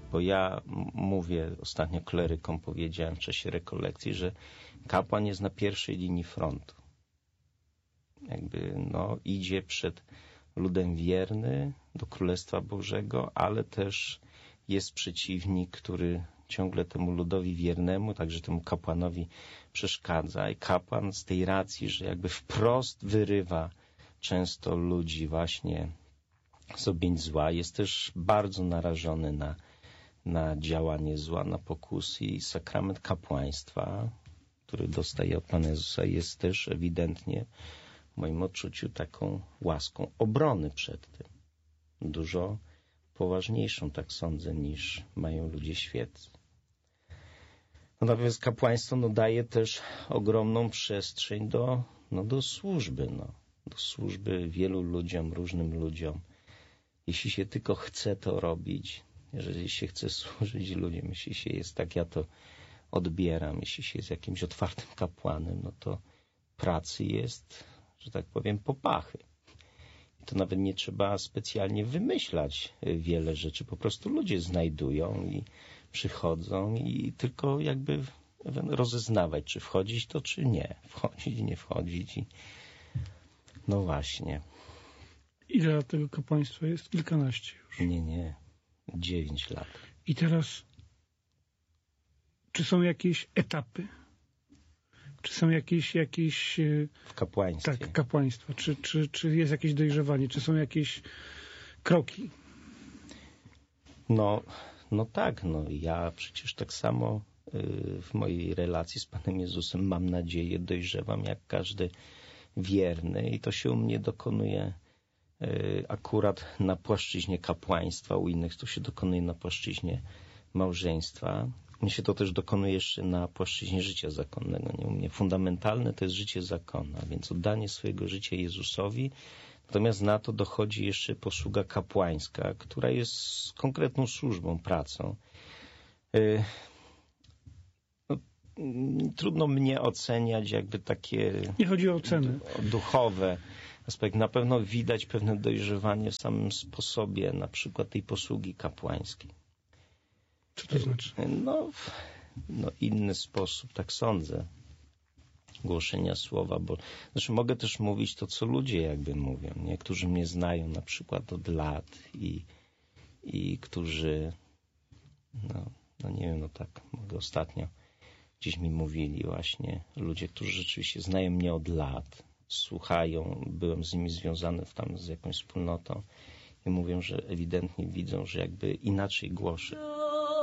Bo ja mówię, ostatnio klerykom powiedziałem w czasie rekolekcji, że kapłan jest na pierwszej linii frontu. Jakby idzie przed ludem wierny do Królestwa Bożego, ale też jest przeciwnik, który ciągle temu ludowi wiernemu, także temu kapłanowi przeszkadza. I kapłan z tej racji, że jakby wprost wyrywa często ludzi właśnie z objęć zła, jest też bardzo narażony na działanie zła, na pokusy. I sakrament kapłaństwa, który dostaje od Pana Jezusa, jest też ewidentnie w moim odczuciu taką łaską obrony przed tym. Dużo poważniejszą, tak sądzę, niż mają ludzie świeccy. Natomiast kapłaństwo daje też ogromną przestrzeń do służby. Do służby wielu ludziom, różnym ludziom. Jeśli się tylko chce to robić, jeżeli się chce służyć ludziom, jeśli się jest, tak ja to odbieram, jeśli się jest jakimś otwartym kapłanem, to pracy jest, że tak powiem, popachy. I to nawet nie trzeba specjalnie wymyślać wiele rzeczy. Po prostu ludzie znajdują i przychodzą i tylko jakby rozeznawać, czy wchodzić to, czy nie. Wchodzić, nie wchodzić. No właśnie. Ile lat tego kapłaństwa jest? Kilkanaście już. Nie. 9 lat. I teraz, czy są jakieś etapy? Czy są jakieś w kapłaństwie. Tak, kapłaństwa. Czy jest jakieś dojrzewanie? Czy są jakieś kroki? No tak. Ja przecież tak samo w mojej relacji z Panem Jezusem, mam nadzieję, dojrzewam jak każdy wierny i to się u mnie dokonuje akurat na płaszczyźnie kapłaństwa, u innych to się dokonuje na płaszczyźnie małżeństwa. Mnie się to też dokonuje jeszcze na płaszczyźnie życia zakonnego. Nie? U mnie fundamentalne to jest życie zakonna, więc oddanie swojego życia Jezusowi. Natomiast na to dochodzi jeszcze posługa kapłańska, która jest konkretną służbą, pracą. Trudno mnie oceniać jakby takie... Nie chodzi o ocenę. Duchowe aspekt. Na pewno widać pewne dojrzewanie w samym sposobie na przykład tej posługi kapłańskiej. Co to znaczy? Inny sposób, tak sądzę, głoszenia słowa, bo mogę też mówić to, co ludzie jakby mówią. Niektórzy mnie znają na przykład od lat i którzy nie wiem, tak mogę ostatnio gdzieś mi mówili właśnie ludzie, którzy rzeczywiście znają mnie od lat, słuchają, byłem z nimi związany z jakąś wspólnotą i mówią, że ewidentnie widzą, że jakby inaczej głoszę